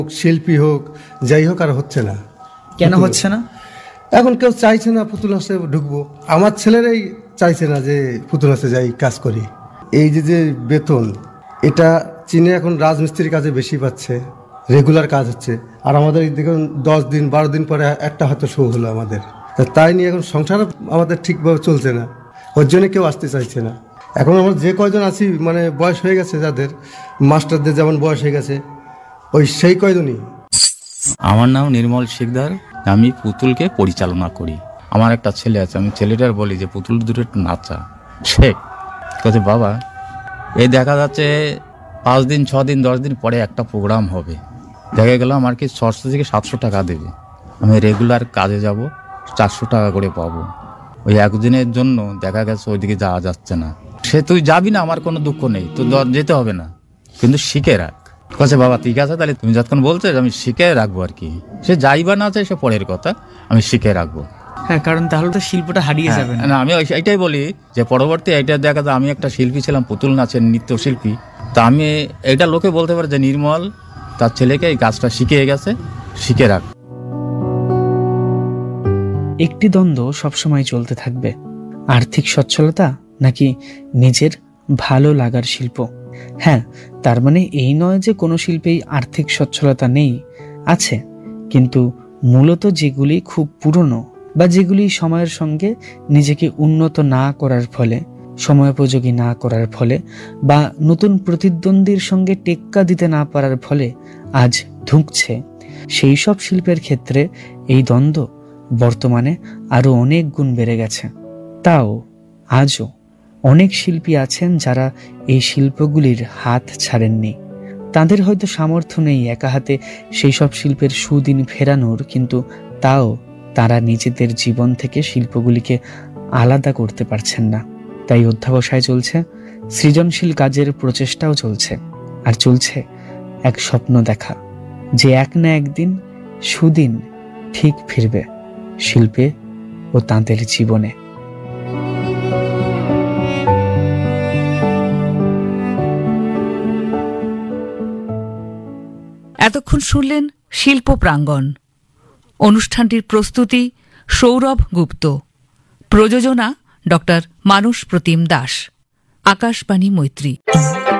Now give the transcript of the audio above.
শিল্পী হোক, যাই হোক, আর হচ্ছে না। কেন হচ্ছে না? এখন কেউ চাইছে না পুতুল নাচে ঢুকবো। আমার ছেলেরাই চাইছে না যে পুতুল নাচে যাই কাজ করি। এই যে বেতন, এটা চীনে এখন রাজমিস্ত্রির কাজে বেশি পাচ্ছে, রেগুলার কাজ হচ্ছে। আর আমাদের দেখুন 10 দিন 12 দিন পরে একটা হয়তো শো হলো আমাদের। তাই নিয়ে এখন সংসার আমাদের ঠিকভাবে চলছে না, ওর জন্য কেউ আসতে চাইছে না। এখন আমরা যে কয়জন আছি, মানে বয়স হয়ে গেছে যাদের, মাস্টারদের যেমন বয়স হয়ে গেছে, ওই সেই কয়জনই। আমার নাম নির্মল শিকদার, আমি পুতুলকে পরিচালনা করি। আমার একটা ছেলে আছে, আমি ছেলেটার বলি যে পুতুল দুটো একটু নাচা শেখ। কাছে বাবা, এই দেখা যাচ্ছে 5 দিন 6 দিন 10 দিন পরে একটা প্রোগ্রাম হবে, দেখা গেল আমার কি 600 থেকে 700 টাকা দেবে, আমি রেগুলার কাজে যাব 400 টাকা করে পাবো। ওই একদিনের জন্য দেখা গেছে ওইদিকে যাওয়া যাচ্ছে না। সে তুই যাবি না, আমার কোনো দুঃখ নেই, তো যেতে হবে না, কিন্তু শিখে রাখ। কাছে বাবা ঠিক আছে, তাহলে তুমি যতক্ষণ বলছো আমি শিখে রাখবো আর কি। সে যাইবা না চাই সে পরের কথা, আমি শিখে রাখবো। হ্যাঁ, কারণ তাহলে তো শিল্পটা হারিয়ে যাবে না। না, আমি এইটাই বলি যে পরবর্তী এইটা দেখা যায়, আমি একটা শিল্পী ছিলাম, পুতুল নাচের নৃত্যশিল্পী। তা আমি এটা লোকে বলতে পারে যে নির্মল তার ছেলেকে এই কাজটা শিখিয়ে গেছে, শিখে রাখ। একটি দ্বন্দ্ব সবসময় চলতে থাকবে, আর্থিক সচ্ছলতা নাকি নিজের ভালো লাগার শিল্প। হ্যাঁ, তার মানে এই নয় যে কোনো শিল্পেই আর্থিক সচ্ছলতা নেই, আছে, কিন্তু মূলত যেগুলি খুব পুরনো বা যেগুলি সময়ের সঙ্গে নিজেকে উন্নত না করার ফলে, সময়োপযোগী না করার ফলে বা নতুন প্রতিদ্বন্দ্বীর সঙ্গে টেক্কা দিতে না পারার ফলে আজ ধুঁকছে, সেই সব শিল্পের ক্ষেত্রে এই দ্বন্দ্ব বর্তমানে আরো অনেক গুণ বেড়ে গেছে। তাও আজও অনেক শিল্পী আছেন যারা এই শিল্পগুলির হাত ছাড়েননি। তাদের হয়তো সামর্থ্য নেই একা হাতে সেই সব শিল্পের সুদিন ফেরানোর, কিন্তু তাও তারা নিজেদের জীবন থেকে শিল্পগুলিকে আলাদা করতে পারছেন না। তাই অধ্যবসায় চলছে, সৃজনশীল কাজের প্রচেষ্টাও চলছে, আর চলছে এক স্বপ্ন দেখা যে এক না একদিন সুদিন ঠিক ফিরবে শিল্পে ও তাঁদের জীবনে। এতক্ষণ শুনলেন শিল্প প্রাঙ্গণ। অনুষ্ঠানটির প্রস্তুতি সৌরভ গুপ্ত, প্রযোজনা ডক্টর মানস প্রতিম দাস। আকাশবাণী মৈত্রী।